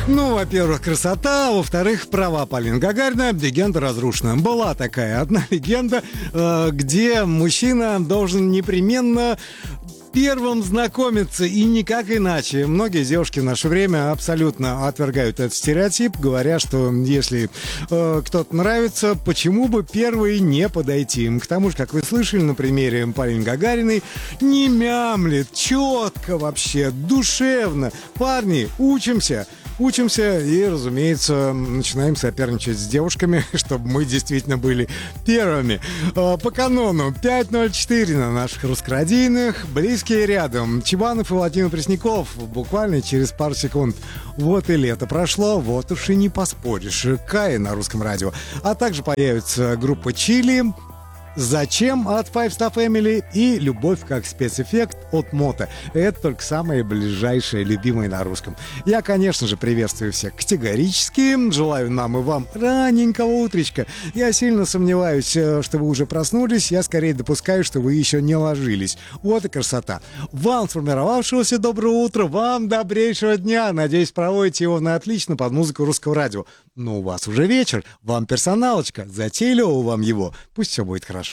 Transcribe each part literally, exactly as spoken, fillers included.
Ну, во-первых, красота, а во-вторых, права Полины Гагариной, легенда разрушена. Была такая одна легенда, э, где мужчина должен непременно первым знакомиться, и никак иначе. Многие девушки в наше время абсолютно отвергают этот стереотип, говоря, что если э, кто-то нравится, почему бы первый не подойти. К тому же, как вы слышали на примере Полины Гагариной, не мямлет, четко вообще, душевно. Парни, учимся. Учимся и, разумеется, начинаем соперничать с девушками, чтобы мы действительно были первыми. По канону пять ноль четыре на наших русскорадийных, близкие рядом. Чебанов и Владимир Пресняков буквально через пару секунд. Вот и лето прошло, вот уж и не поспоришь. Кая на русском радио. А также появится группа Чили, «Зачем» от Five Star Family и «Любовь как спецэффект» от Мото. Это только самые ближайшие, любимые на русском. Я, конечно же, приветствую всех категорически. Желаю нам и вам раненького утречка. Я сильно сомневаюсь, что вы уже проснулись. Я скорее допускаю, что вы еще не ложились. Вот и красота. Вам сформировавшегося доброго утра, вам добрейшего дня. Надеюсь, проводите его на отлично под музыку русского радио. Но у вас уже вечер, вам персоналочка. Затейливо вам его. Пусть все будет хорошо.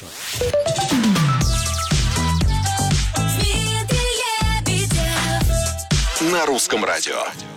На русском радио.